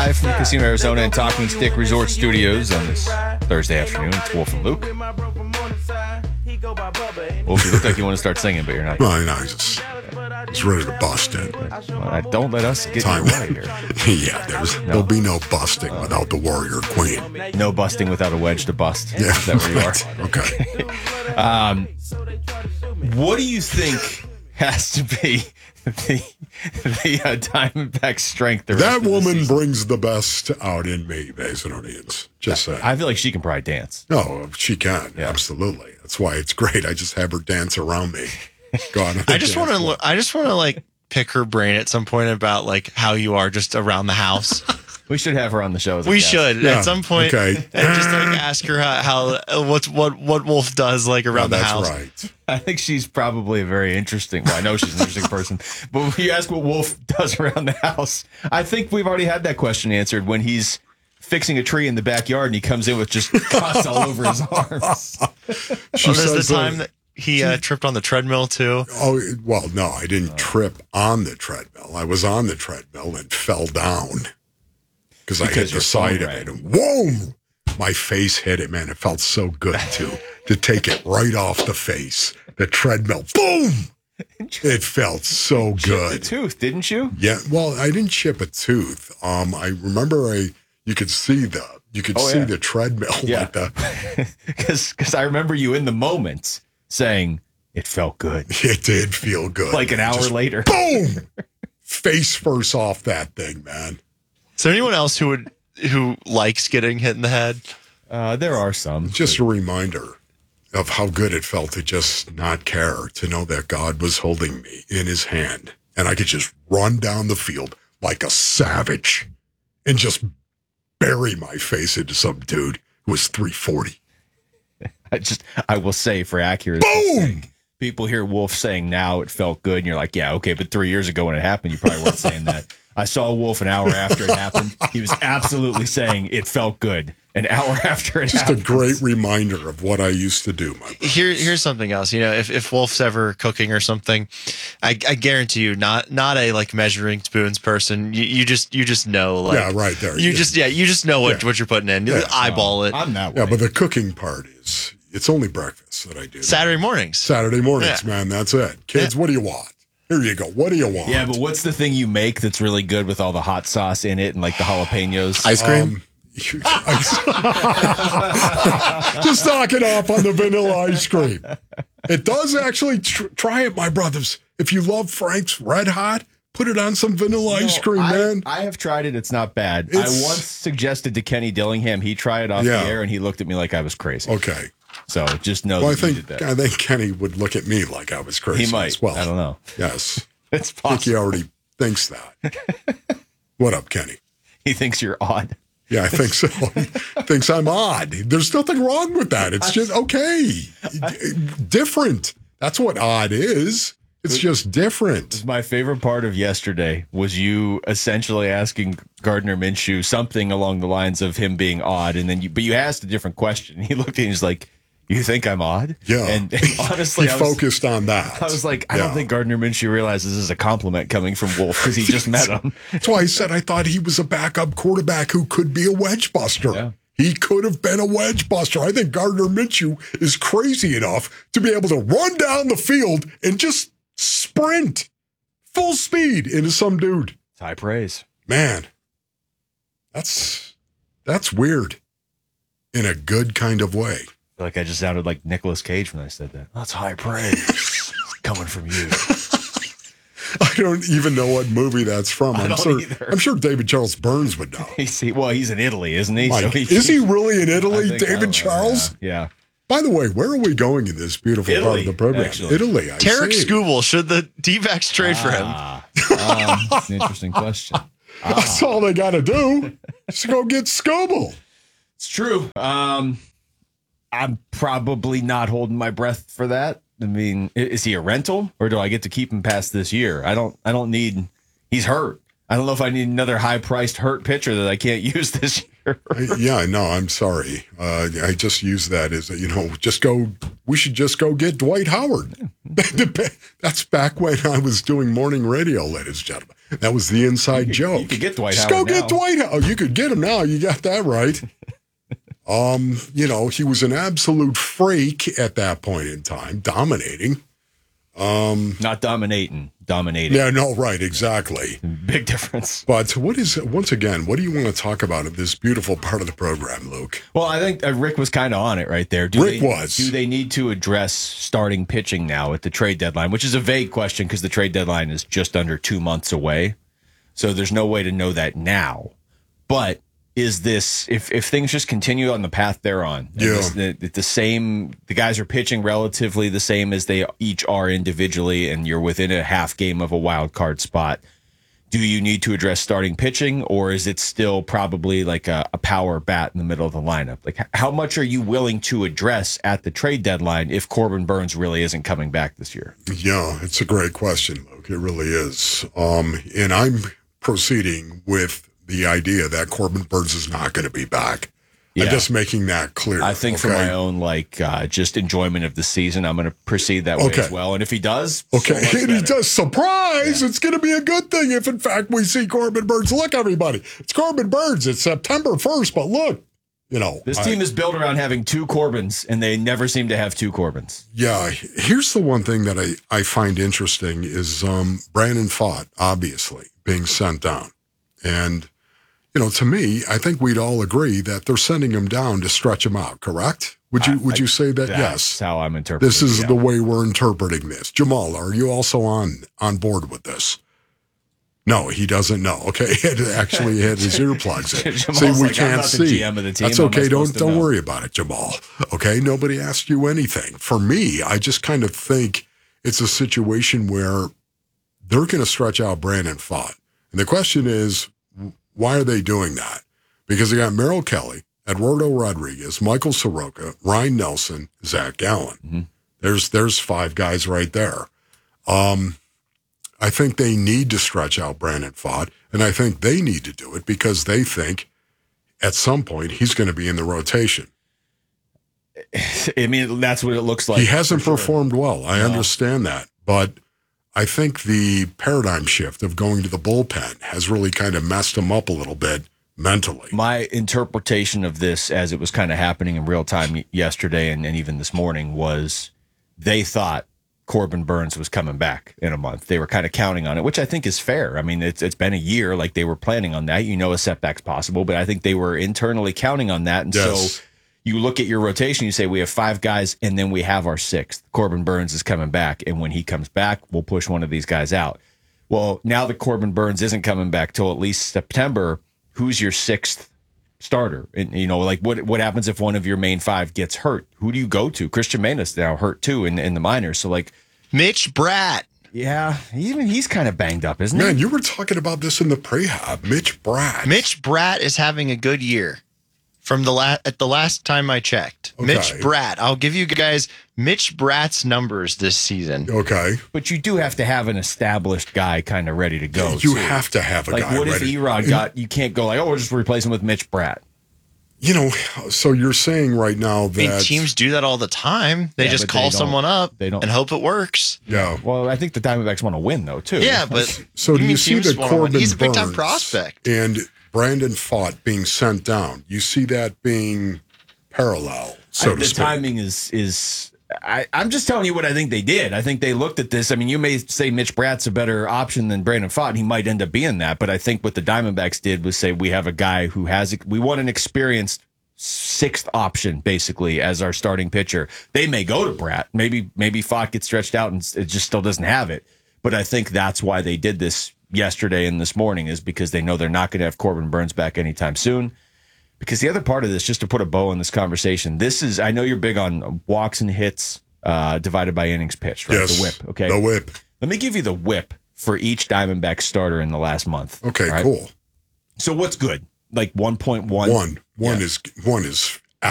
live from Casino Arizona and Talking Stick Resort Studios on this Thursday afternoon. It's Wolf and Luke. Wolf, you look like you want to start singing, but you're not. Well, no, he's ready to bust it. Well, don't let us get in your way here. Yeah, there'll be no busting without the Warrior Queen. No busting without a wedge to bust. Yeah, Is that where you are? Okay. What do you think has to be the Diamondback strength? That woman brings the best out in me, Basinonians. Just saying. I feel like she can probably dance. No, she can. Yeah. Absolutely. That's why it's great. I just have her dance around me. Go on. I just want to like pick her brain at some point about like how you are just around the house. We should have her on the show. We should at some point. Okay. And just like ask her how what Wolf does like around the house. That's right. I think she's probably a very interesting. Well, I know she's an interesting person, but when you ask what Wolf does around the house, I think we've already had that question answered when he's fixing a tree in the backyard and he comes in with just cuts all over his arms. There's the time that he tripped on the treadmill too. Oh, well, no, I didn't trip on the treadmill. I was on the treadmill and fell down because I hit the side of it. And whoa! My face hit it, man. It felt so good to take it right off the face. The treadmill, boom! It felt so good. Chipped a tooth, didn't you? Yeah. Well, I didn't chip a tooth. I remember you could see the treadmill. Yeah. Like because I remember you in the moment saying it felt good. It did feel good. Like an hour later. Boom! Face first off that thing, man. Is there anyone else who likes getting hit in the head? There are some. Just a reminder of how good it felt to just not care, to know that God was holding me in his hand and I could just run down the field like a savage and just bury my face into some dude who was 340. I will say for accuracy's sake, people hear Wolf saying now it felt good, and you're like, yeah, okay, but 3 years ago when it happened, you probably weren't saying that. I saw Wolf an hour after it happened. He was absolutely saying it felt good an hour after it happened. Just a great reminder of what I used to do, my brother. Here's something else. You know, if Wolf's ever cooking or something, I guarantee you, not a like measuring spoons person. You just know, like, yeah, right there. You just know what you're putting in. You eyeball it. I'm that way. Yeah, but the cooking part it's only breakfast that I do. Saturday mornings, man. That's it. Kids, what do you want? Here you go. What do you want? Yeah, but what's the thing you make that's really good with all the hot sauce in it and like the jalapenos? Ice cream? Just knock it off on the vanilla ice cream. It does actually. Try it, my brothers. If you love Frank's Red Hot, put it on some vanilla ice cream, man. I have tried it. It's not bad. I once suggested to Kenny Dillingham he try it off the air, and he looked at me like I was crazy. Okay. So just know I that you did that. think Kenny would look at me like I was crazy. He might. As well. I don't know. Yes. It's I think he possible. already thinks that. What up, Kenny? He thinks you're odd. Yeah, I think so. He thinks I'm odd. There's nothing wrong with that. It's just okay. Different. That's what odd is. It's just different. My favorite part of yesterday was you essentially asking Gardner Minshew something along the lines of him being odd, and then you asked a different question. He looked at you and he's like, "You think I'm odd?" Yeah. And honestly, he focused on that. I was like, I don't think Gardner Minshew realizes this is a compliment coming from Wolf because he just met him. That's why I said I thought he was a backup quarterback who could be a wedge buster. Yeah. He could have been a wedge buster. I think Gardner Minshew is crazy enough to be able to run down the field and just sprint full speed into some dude. It's high praise. Man, that's weird in a good kind of way. I feel like I just sounded like Nicolas Cage when I said that. That's high praise coming from you. I don't even know what movie that's from. I don't either. I'm sure David Charles Burns would know. He's in Italy, isn't he? Is he really in Italy, I David don't know. Charles? Yeah. By the way, where are we going in this beautiful part of the program? Actually. Italy. Tarek Skubal, should the D-backs trade for him? That's an interesting question. That's all they got to do. Just go get Skubal. It's true. I'm probably not holding my breath for that. I mean, is he a rental or do I get to keep him past this year? I don't need, he's hurt. I don't know if I need another high-priced hurt pitcher that I can't use this year. I'm sorry. I just use that as we should just go get Dwight Howard. That's back when I was doing morning radio, ladies and gentlemen. That was the inside joke. You could get Dwight Just Howard go now. get Dwight Howard. Oh, you could get him now. You got that right. He was an absolute freak at that point in time, dominating. Not dominating. Yeah, no, right, exactly. Big difference. But once again, what do you want to talk about in this beautiful part of the program, Luke? Well, I think Rick was kind of on it right there. Rick was. Do they need to address starting pitching now at the trade deadline, which is a vague question because the trade deadline is just under 2 months away. So there's no way to know that now. But is this, if things just continue on the path they're on, the guys are pitching relatively the same as they each are individually, and you're within a half game of a wild card spot, do you need to address starting pitching, or is it still probably like a power bat in the middle of the lineup? Like, how much are you willing to address at the trade deadline if Corbin Burnes really isn't coming back this year? Yeah, it's a great question, Luke. It really is. And I'm proceeding with the idea that Corbin Burnes is not going to be back. Yeah. I'm just making that clear. I think for my own just enjoyment of the season, I'm going to proceed that way as well. And if he does, and he does, surprise! Yeah. It's going to be a good thing if, in fact, we see Corbin Burnes. Look, everybody, it's Corbin Burnes. It's September 1st, but look, this team is built around having two Corbins, and they never seem to have two Corbins. Yeah, here's the one thing that I find interesting is Brandon Pfaadt, obviously, being sent down. And to me, I think we'd all agree that they're sending him down to stretch him out, correct? Would you say that? That's yes. How I'm interpreting. This is the way we're interpreting this. Jamal, are you also on board with this? No, he doesn't know. Okay, he had his earplugs in. See, we can't see. That's okay. Don't worry about it, Jamal. Okay, nobody asked you anything. For me, I just kind of think it's a situation where they're going to stretch out Brandon Pfaadt, and the question is, why are they doing that? Because they got Merrill Kelly, Eduardo Rodriguez, Michael Soroka, Ryan Nelson, Zach Gallen. Mm-hmm. There's 5 guys right there. I think they need to stretch out Brandon Pfaadt, and I think they need to do it because they think at some point he's going to be in the rotation. I mean, that's what it looks like. He hasn't performed well. I understand that, but I think the paradigm shift of going to the bullpen has really kind of messed him up a little bit mentally. My interpretation of this as it was kind of happening in real time yesterday and even this morning was they thought Corbin Burnes was coming back in a month. They were kind of counting on it, which I think is fair. I mean, it's been a year, like they were planning on that. A setback's possible, but I think they were internally counting on that. And so you look at your rotation, you say we have 5 guys, and then we have our 6th. Corbin Burnes is coming back, and when he comes back, we'll push one of these guys out. Well, now that Corbin Burnes isn't coming back till at least September, who's your 6th starter? And what happens if one of your main 5 gets hurt? Who do you go to? Christian Mena's now hurt too in the minors. So Mitch Bratt. Yeah, even he's kind of banged up, isn't he? Man, you were talking about this in the prehab. Mitch Bratt. Mitch Bratt is having a good year. From at the last time I checked. Okay. Mitch Bratt. I'll give you guys Mitch Bratt's numbers this season. Okay. But you do have to have an established guy kind of ready to go. You have to have a guy what ready. If Erod you can't go we'll just replace him with Mitch Bratt. So you're saying right now that teams do that all the time. They just call someone up and hope it works. Yeah. Well, I think the Diamondbacks want to win though too. Yeah, but so do you see that Corbin he's a big time Burnes prospect and Brandon Pfaadt being sent down? You see that being parallel, so to speak. The timing is. I'm just telling you what I think they did. I think they looked at this. I mean, you may say Mitch Bratt's a better option than Brandon Pfaadt. He might end up being that, but I think what the Diamondbacks did was say we have a guy who we want an experienced 6th option basically as our starting pitcher. They may go to Bratt. Maybe Pfaadt gets stretched out and it just still doesn't have it. But I think that's why they did this yesterday and this morning is because they know they're not going to have Corbin Burnes back anytime soon. Because the other part of this, just to put a bow on this conversation, I know you're big on walks and hits divided by innings pitched, right? Yes, the whip, okay? The whip. Let me give you the whip for each Diamondback starter in the last month. Okay, right? Cool. So what's good? Like 1.1? One is